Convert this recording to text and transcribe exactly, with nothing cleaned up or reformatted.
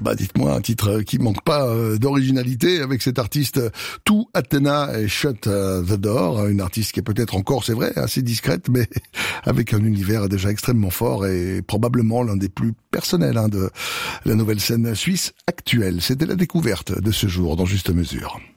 Bah dites-moi un titre qui manque pas euh, d'originalité avec cet artiste tout Athena et Shut euh, the Door, une artiste qui est peut-être encore, c'est vrai, assez discrète, mais avec un univers déjà extrêmement fort et probablement l'un des plus personnels hein, de la nouvelle scène suisse actuelle. C'était la découverte de ce jour dans Juste Mesure.